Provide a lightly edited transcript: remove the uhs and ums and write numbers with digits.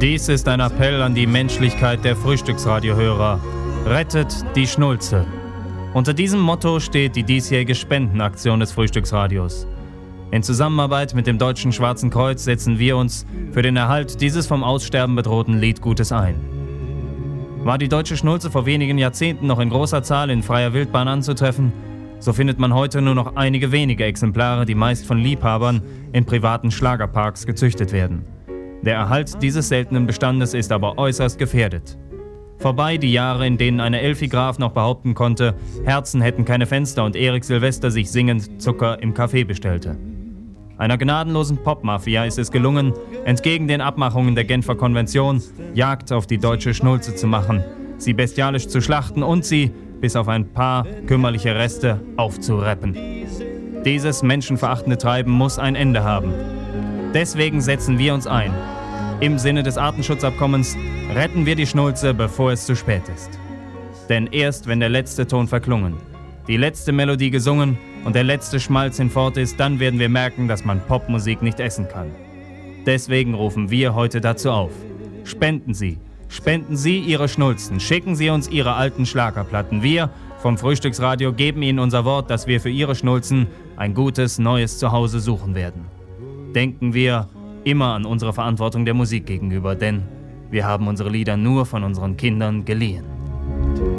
Dies ist ein Appell an die Menschlichkeit der Frühstücksradiohörer. Rettet die Schnulze. Unter diesem Motto steht die diesjährige Spendenaktion des Frühstücksradios. In Zusammenarbeit mit dem Deutschen Schwarzen Kreuz setzen wir uns für den Erhalt dieses vom Aussterben bedrohten Liedgutes ein. War die deutsche Schnulze vor wenigen Jahrzehnten noch in großer Zahl in freier Wildbahn anzutreffen, so findet man heute nur noch einige wenige Exemplare, die meist von Liebhabern in privaten Schlagerparks gezüchtet werden. Der Erhalt dieses seltenen Bestandes ist aber äußerst gefährdet. Vorbei die Jahre, in denen eine Elfi Graf noch behaupten konnte, Herzen hätten keine Fenster und Erik Silvester sich singend Zucker im Café bestellte. Einer gnadenlosen Popmafia ist es gelungen, entgegen den Abmachungen der Genfer Konvention, Jagd auf die deutsche Schnulze zu machen, sie bestialisch zu schlachten und sie, bis auf ein paar kümmerliche Reste, aufzureppen. Dieses menschenverachtende Treiben muss ein Ende haben. Deswegen setzen wir uns ein. Im Sinne des Artenschutzabkommens retten wir die Schnulze, bevor es zu spät ist. Denn erst wenn der letzte Ton verklungen, die letzte Melodie gesungen und der letzte Schmalz hinfort ist, dann werden wir merken, dass man Popmusik nicht essen kann. Deswegen rufen wir heute dazu auf. Spenden Sie Ihre Schnulzen, schicken Sie uns Ihre alten Schlagerplatten. Wir vom Frühstücksradio geben Ihnen unser Wort, dass wir für Ihre Schnulzen ein gutes, neues Zuhause suchen werden. Denken wir immer an unsere Verantwortung der Musik gegenüber, denn wir haben unsere Lieder nur von unseren Kindern geliehen.